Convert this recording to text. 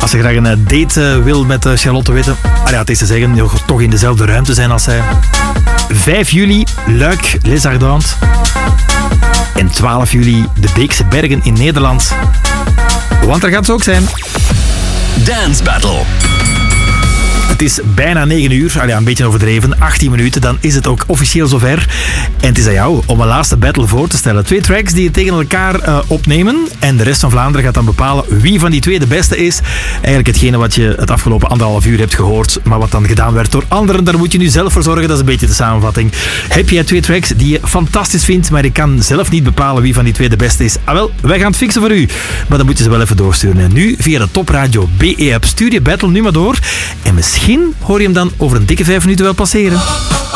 Als je graag een date wil met Charlotte Witte, het is te zeggen, je gaat toch in dezelfde ruimte zijn als zij. 5 juli, Luik, Les Ardentes. En 12 juli, de Beekse Bergen in Nederland. Want daar gaat ze ook zijn. Dance Battle. Het is bijna 9 uur, een beetje overdreven, 18 minuten, dan is het ook officieel zover. En het is aan jou om een laatste battle voor te stellen. 2 tracks die je tegen elkaar opnemen en de rest van Vlaanderen gaat dan bepalen wie van die 2 de beste is. Eigenlijk hetgene wat je het afgelopen 1,5 uur hebt gehoord, maar wat dan gedaan werd door anderen, daar moet je nu zelf voor zorgen, dat is een beetje de samenvatting. Heb jij 2 tracks die je fantastisch vindt, maar je kan zelf niet bepalen wie van die 2 de beste is? Wel, wij gaan het fixen voor u, maar dan moet je ze wel even doorsturen. En nu via de Top Radio BE-app, stuur je battle nu maar door en misschien hoor je hem dan over een dikke 5 minuten wel passeren.